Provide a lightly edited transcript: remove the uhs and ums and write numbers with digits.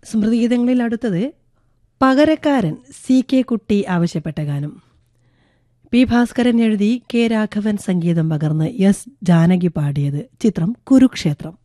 സ്മൃതിഗീതങ്ങളിൽ അടുത്തത് പകരക്കാരൻ CK കുട്ടി ആവശ്യപ്പെട്ട ഗാനം. പി ഭാസ്കരൻ എഴുതി കെ രാഘവൻ സംഗീതം പകർന്ന് S ജാനകി പാടിയത്. ചിത്രം കുരുക്ഷേത്രം.